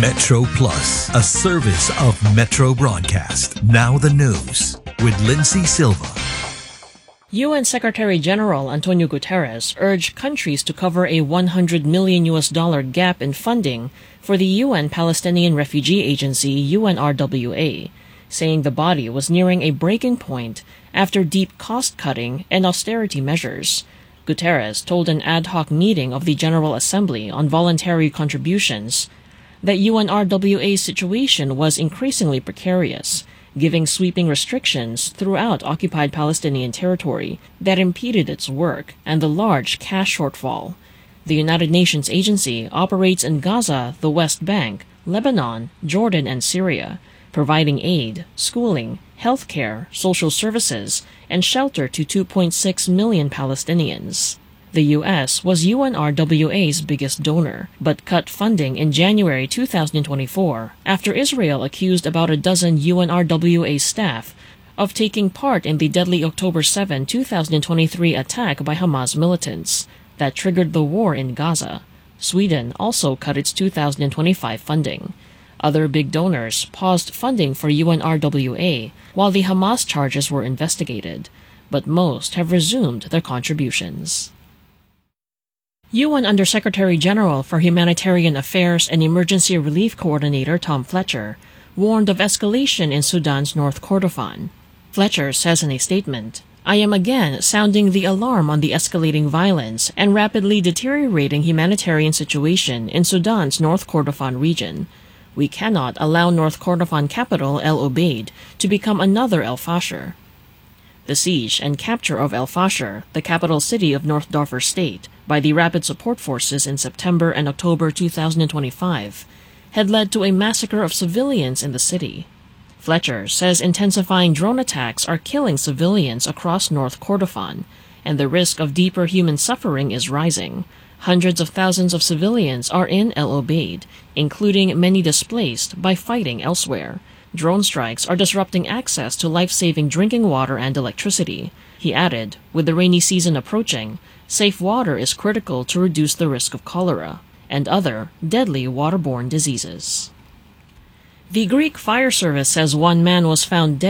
Metro Plus, a service of Metro Broadcast. Now the news with Lindsay Silva. UN Secretary-General Antonio Guterres urged countries to cover a $100 million gap in funding for the UN Palestinian Refugee Agency UNRWA, saying the body was nearing a breaking point after deep cost-cutting and austerity measures. Guterres told an ad hoc meeting of the General Assembly on voluntary contributions that UNRWA's situation was increasingly precarious, giving sweeping restrictions throughout occupied Palestinian territory that impeded its work and the large cash shortfall. The United Nations agency operates in Gaza, the West Bank, Lebanon, Jordan, and Syria, providing aid, schooling, healthcare, social services, and shelter to 2.6 million Palestinians. The U.S. was UNRWA's biggest donor, but cut funding in January 2024 after Israel accused about a dozen UNRWA staff of taking part in the deadly October 7, 2023 attack by Hamas militants that triggered the war in Gaza. Sweden also cut its 2025 funding. Other big donors paused funding for UNRWA while the Hamas charges were investigated, but most have resumed their contributions. UN Undersecretary-General for Humanitarian Affairs and Emergency Relief Coordinator Tom Fletcher warned of escalation in Sudan's North Kordofan. Fletcher says in a statement, "I am again sounding the alarm on the escalating violence and rapidly deteriorating humanitarian situation in Sudan's North Kordofan region. We cannot allow North Kordofan capital El Obeid to become another El Fasher." The siege and capture of El Fasher, the capital city of North Darfur State, by the Rapid Support Forces in September and October 2025, had led to a massacre of civilians in the city. Fletcher says intensifying drone attacks are killing civilians across North Kordofan, and the risk of deeper human suffering is rising. Hundreds of thousands of civilians are in El Obeid, including many displaced by fighting elsewhere. Drone strikes are disrupting access to life-saving drinking water and electricity. He added, with the rainy season approaching, safe water is critical to reduce the risk of cholera and other deadly waterborne diseases. The Greek fire service says one man was found dead